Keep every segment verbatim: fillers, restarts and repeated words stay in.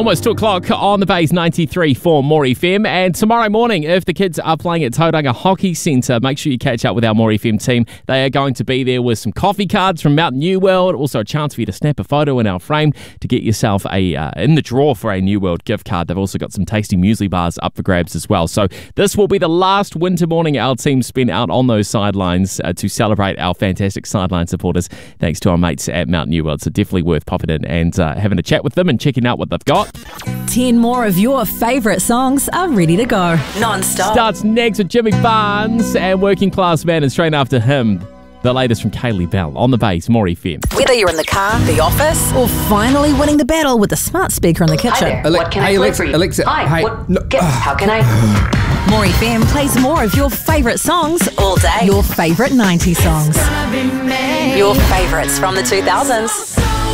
Almost two o'clock on the Bay's ninety-three for More F M. And tomorrow morning, if the kids are playing at Tauranga Hockey Centre, make sure you catch up with our More F M team. They are going to be there with some coffee cards from Mount New World. Also a chance for you to snap a photo in our frame to get yourself a uh, in the draw for a New World gift card. They've also got some tasty muesli bars up for grabs as well. So this will be the last winter morning our team spent out on those sidelines uh, to celebrate our fantastic sideline supporters, thanks to our mates at Mount New World. So definitely worth popping in and uh, having a chat with them and checking out what they've got. Ten more of your favourite songs are ready to go. Non-stop. Starts next with Jimmy Barnes and Working Class Man, and straight after him, the latest from Kaylee Bell on the Base, More F M. Whether you're in the car, the office, or finally winning the battle with the smart speaker in the kitchen. Hi there. Ale- what can hey, I play Alexa, for you? Alexa, Hi. hey, What? no, Get, uh, how can I? More F M plays more of your favourite songs all day. Your favourite nineties songs. Your favourites from the two thousands.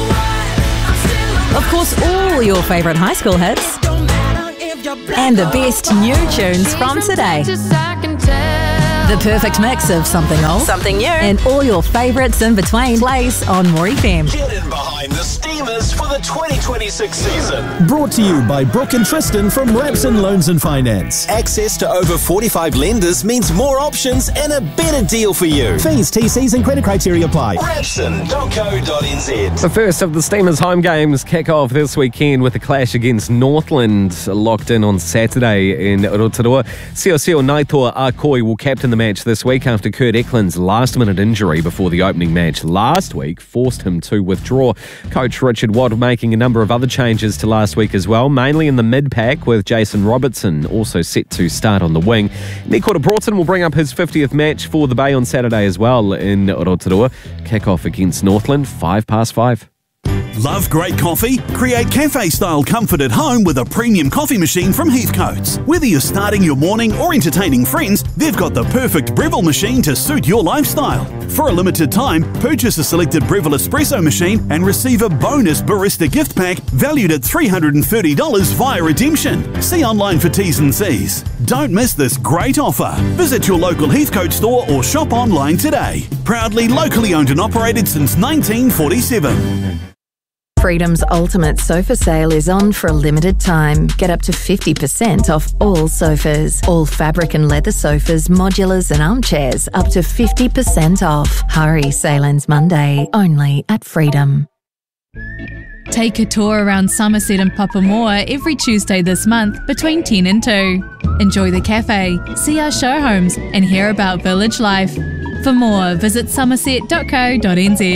Of course, all your favourite high school hits. And the best new tunes from today. The perfect mix of something old, something new, and all your favourites in between plays on More F M. Get in behind the Steamers for the twenty twenty-six season. Brought to you by Brooke and Tristan from Rapson Loans and Finance. Access to over forty-five lenders means more options and a better deal for you. Fees, T Cs and credit criteria apply. Rapson dot co dot n z. The first of the Steamers home games kick off this weekend with a clash against Northland, locked in on Saturday in Rotorua. Siosio Naitoa Akoi will captain the match this week after Kurt Eklund's last-minute injury before the opening match last week forced him to withdraw. Coach Richard Watt making a number of other changes to last week as well, mainly in the mid-pack, with Jason Robertson also set to start on the wing. Nikota Broughton will bring up his fiftieth match for the Bay on Saturday as well in Rotorua. Kick-off against Northland, five past five. Love great coffee? Create cafe-style comfort at home with a premium coffee machine from Heathcote's. Whether you're starting your morning or entertaining friends, they've got the perfect Breville machine to suit your lifestyle. For a limited time, purchase a selected Breville espresso machine and receive a bonus barista gift pack valued at three hundred thirty dollars via redemption. See online for T's and C's. Don't miss this great offer. Visit your local Heathcote store or shop online today. Proudly locally owned and operated since nineteen forty-seven. Freedom's ultimate sofa sale is on for a limited time. Get up to fifty percent off all sofas. All fabric and leather sofas, modulars and armchairs up to fifty percent off. Hurry, sale ends Monday, only at Freedom. Take a tour around Somerset and Papamoa every Tuesday this month between ten and two. Enjoy the cafe, see our show homes and hear about village life. For more, visit somerset dot co dot n z.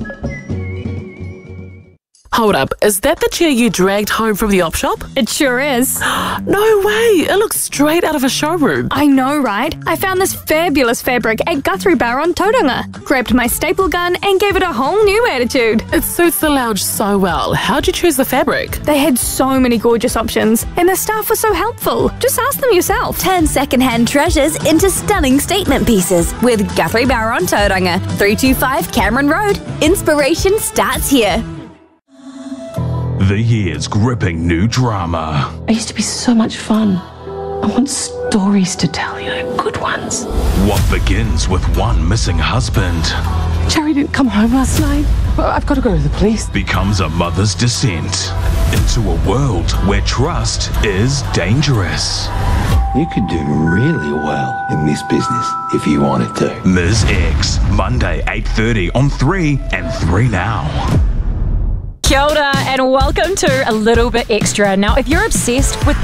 Hold up, is that the chair you dragged home from the op shop? It sure is. No way, it looks straight out of a showroom. I know, right? I found this fabulous fabric at Guthrie Bar on Tauranga. Grabbed my staple gun and gave it a whole new attitude. It suits the lounge so well. How'd you choose the fabric? They had so many gorgeous options, and the staff was so helpful. Just ask them yourself. Turn second-hand treasures into stunning statement pieces with Guthrie Bar on Tauranga, three two five Cameron Road. Inspiration starts here. The year's gripping new drama. I used to be so much fun. I want stories to tell, you know, good ones. What begins with one missing husband Jerry didn't come home last night. Well, I've got to go to the police. becomes a mother's descent into a world where trust is dangerous. You could do really well in this business if you wanted to. Miz X, Monday eight thirty on three and three Now. Kia ora and welcome to A Little Bit Extra. Now, if you're obsessed with